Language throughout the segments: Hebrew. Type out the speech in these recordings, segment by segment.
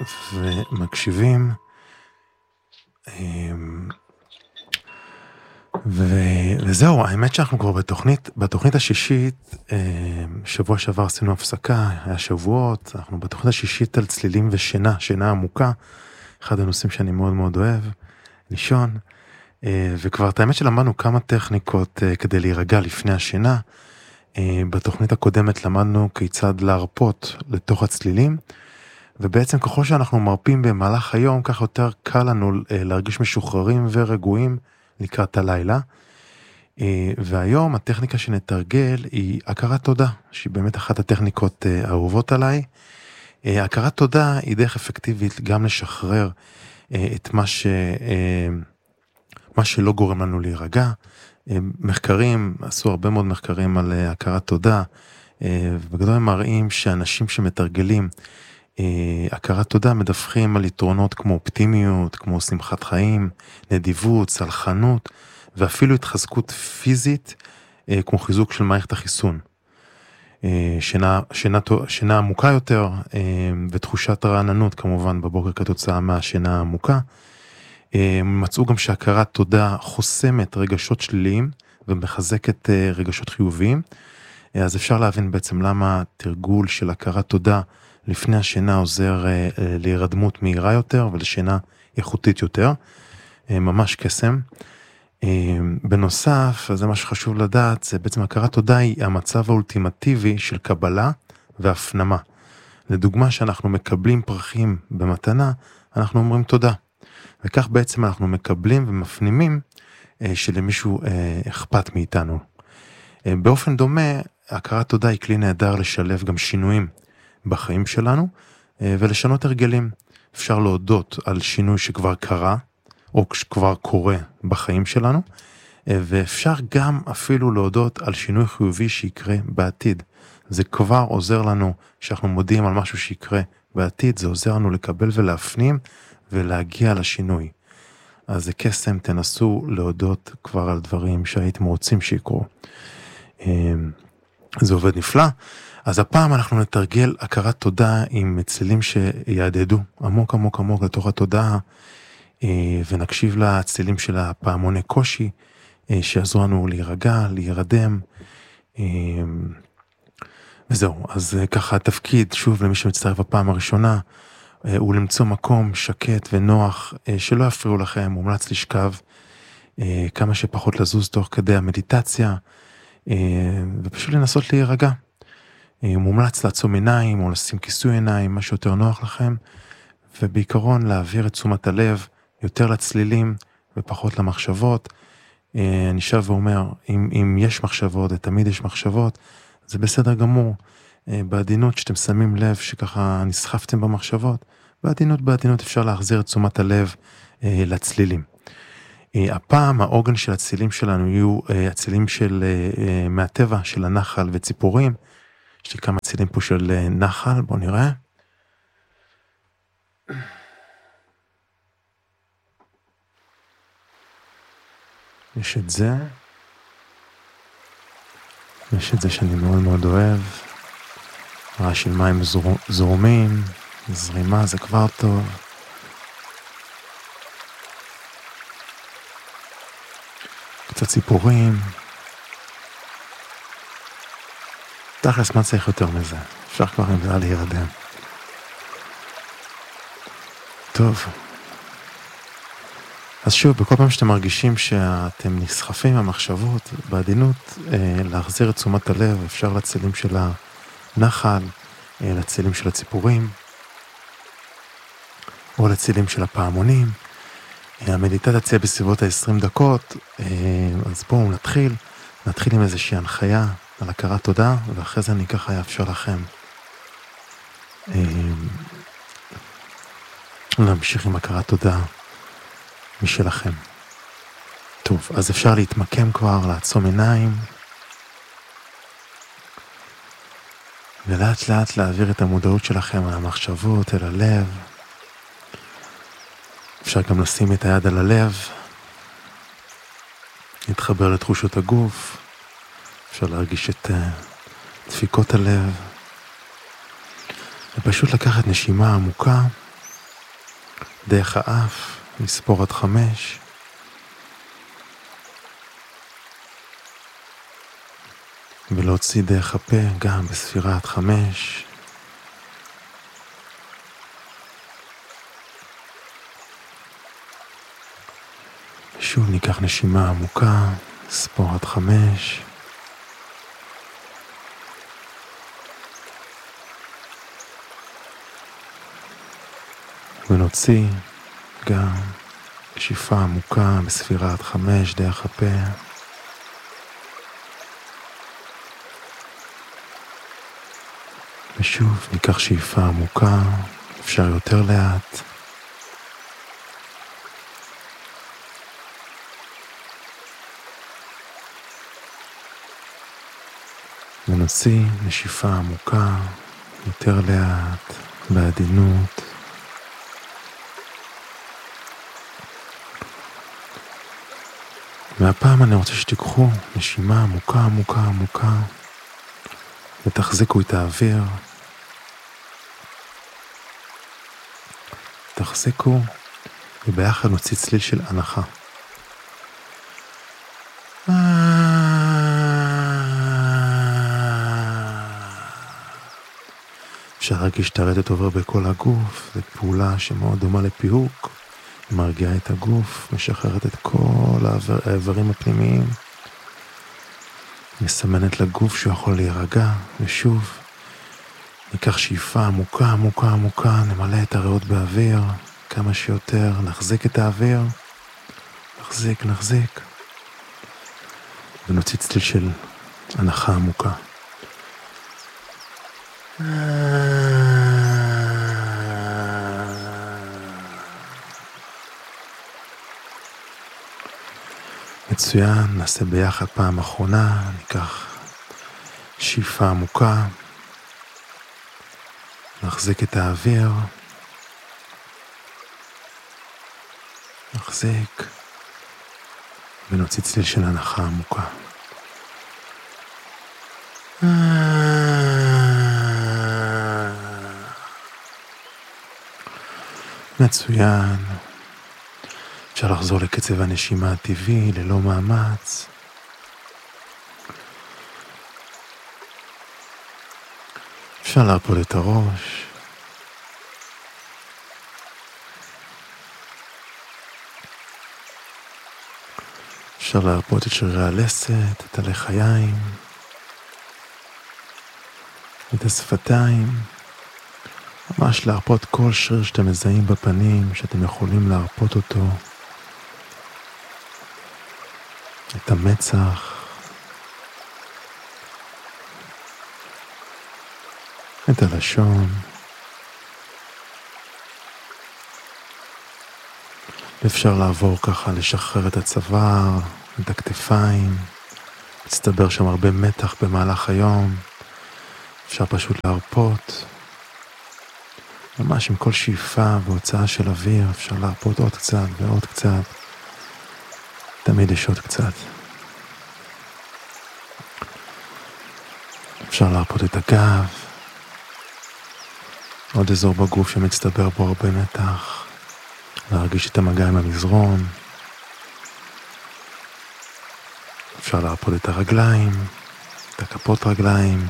ומקשיבים. וזהו, האמת שאנחנו כבר בתוכנית השישית. שבוע שעבר עשינו הפסקה, היה שבועות, אנחנו בתוכנית השישית על צלילים ושינה, שינה עמוקה, אחד הנושאים שאני מאוד מאוד אוהב, לישון. וכבר את האמת שלמדנו כמה טכניקות כדי להירגע לפני השינה. בתוכנית הקודמת למדנו כיצד להרפות לתוך הצלילים, ובעצם ככל שאנחנו מרפים במהלך היום, כך יותר קל לנו להרגיש משוחררים ורגועים לקראת הלילה. והיום הטכניקה שנתרגל היא הכרת תודה, שהיא באמת אחת הטכניקות האהובות עליי. הכרת תודה היא דרך אפקטיבית גם לשחרר את מה שלא גורם לנו להירגע. מחקרים, עשו הרבה מאוד מחקרים על הכרת תודה, ובגדול הם מראים שאנשים שמתרגלים הכרת תודה מדווחים על יתרונות כמו אופטימיות, כמו שמחת חיים, נדיבות, סלחנות, ואפילו התחזקות פיזית, כמו חיזוק של מערכת החיסון. שינה עמוקה יותר, ותחושת רעננות כמובן בבוקר כתוצאה מהשינה העמוקה. מצאו גם שהכרת תודה חוסמת רגשות שליליים, ומחזקת רגשות חיוביים. אז אפשר להבין בעצם למה תרגול של הכרת תודה לפני השינה עוזר להירדמות מהירה יותר ולשינה איכותית יותר. ממש קסם. בנוסף, זה מה שחשוב לדעת, זה בעצם הכרת תודה היא המצב האולטימטיבי של קבלה והפנמה. לדוגמה, שאנחנו מקבלים פרחים במתנה, אנחנו אומרים תודה. וכך בעצם אנחנו מקבלים ומפנימים שלמישהו אכפת מאיתנו. באופן דומה, הכרת תודה היא כלי נהדר לשלב גם שינויים בחיים שלנו, ולשנות הרגלים. אפשר להודות על שינוי שכבר קרה, או שכבר קורה בחיים שלנו, ואפשר גם אפילו להודות על שינוי חיובי שיקרה בעתיד. זה כבר עוזר לנו, שאנחנו מודיעים על משהו שיקרה בעתיד, זה עוזר לנו לקבל ולהפנים, ולהגיע לשינוי. אז זה קסם, תנסו להודות כבר על דברים שהייתם רוצים שיקרו. זה עובד נפלא. אז הפעם אנחנו נתרגל הכרת תודה עם צלילים שיעדדו עמוק עמוק עמוק לתוך התודעה, ונקשיב לצלילים של הפעמוני קושי, שיעזרו לנו להירגע, להירדם. וזהו, אז ככה התפקיד, שוב למי שמצטרף בפעם הראשונה, הוא למצוא מקום שקט ונוח, שלא יפריעו לכם, מומלץ לשכב, כמה שפחות לזוז תוך כדי המדיטציה, ופשוט לנסות להירגע. מומלץ לעצום עיניים או לשים כיסוי עיניים, מה שיותר נוח לכם, ובעיקרון להעביר את תשומת הלב יותר לצלילים ופחות למחשבות. אני שב ואומר, אם יש מחשבות, תמיד יש מחשבות, זה בסדר גמור. בעדינות שאתם שמים לב שככה נסחפתם במחשבות, בעדינות אפשר להחזיר את תשומת הלב לצלילים. הפעם העוגן של הצלילים שלנו יהיו הצלילים מהטבע של הנחל וציפורים. יש לי כמה צלילים פה של נחל, בואו נראה. יש את זה. יש את זה שאני מאוד מאוד אוהב. רעש של מים זורמים, זרימה זה כבר טוב. קצת ציפורים. תכלס, מה צריך יותר מזה? אפשר כבר עם זה להירדם. טוב. אז שוב, בכל פעם שאתם מרגישים שאתם נסחפים מהמחשבות, בעדינות, להחזיר את תשומת הלב, אפשר לצלילים של הנחל, לצלילים של הציפורים, או לצלילים של הפעמונים. המדיטציה תצא בסביבות ה-20 דקות, אז בואו נתחיל עם איזושהי הנחיה על הכרת תודה, ואחרי זה אני ככה אאפשר לכם להמשיך עם הכרת תודה משלכם. טוב, אז אפשר להתמקם כבר, לעצום עיניים, ולאט לאט להעביר את המודעות שלכם על המחשבות, אל הלב. אפשר גם לשים את היד על הלב, להתחבר לתחושות הגוף, אפשר להרגיש את דפיקות הלב, ופשוט לקחת נשימה עמוקה, דרך האף, לספור עד 5. ולהוציא דרך הפה גם בספירה עד 5. שוב ניקח נשימה עמוקה, ספור עד 5. ונוציא גם שאיפה עמוקה בספירה עד 5 דרך הפה. ושוב ניקח שאיפה עמוקה, אפשר יותר לאט. ונוציא נשיפה עמוקה, יותר לאט, בעדינות. והפעם אני רוצה שתיקחו נשימה עמוקה עמוקה עמוקה ותחזיקו את האוויר. תחזיקו וביחד נוציא צליל של הנחה. אפשר להרגיש את הרטט עובר בכל הגוף. זו פעולה שמאוד דומה לפיהוק. היא מרגיעה את הגוף, משחררת את כל האיברים הפנימיים. מסמנת לגוף שהוא יכול להירגע. ושוב ניקח שאיפה עמוקה עמוקה עמוקה, נמלא את הריאות באוויר כמה שיותר, נחזיק את האוויר, נחזיק ונוציא צליל של הנחה עמוקה. מצוין, נעשה ביחד פעם אחרונה, ניקח שאיפה עמוקה, נחזיק את האוויר, נחזיק ונוציא צליל של הנחה עמוקה. מצוין. אפשר לחזור לקצב הנשימה הטבעי ללא מאמץ. אפשר להרפות את הראש. אפשר להרפות את שרירי הלסת, את הלחיים, את השפתיים. ממש להרפות כל שריר שאתם מזהים בפנים, שאתם יכולים להרפות אותו. את המצח, את הלשון, אפשר לעבור ככה, לשחרר את הצוואר, את הכתפיים, מצטבר שם הרבה מתח במהלך היום, אפשר פשוט להרפות, ממש עם כל שאיפה והוצאה של אוויר, אפשר להרפות עוד קצת ועוד קצת, תמיד יש עוד קצת. אפשר להרפות את הגב, עוד אזור בגוף שמצטבר בו הרבה מתח, להרגיש את המגע עם המזרון. אפשר להרפות את הרגליים, את הכפות רגליים.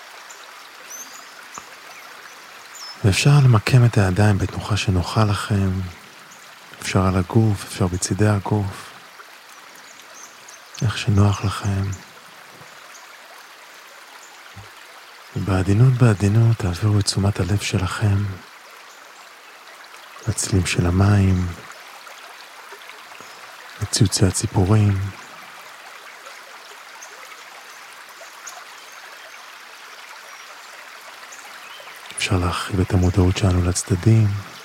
ואפשר למקם את הידיים בתנוחה שנוחה לכם. אפשר על הגוף, אפשר בצידי הגוף. איך שנוח לכם. ובעדינות תעבירו את תשומת הלב שלכם לצלילים של המים, לציוצי הציפורים. אפשר להרחיב את המודעות שלנו לצדדים.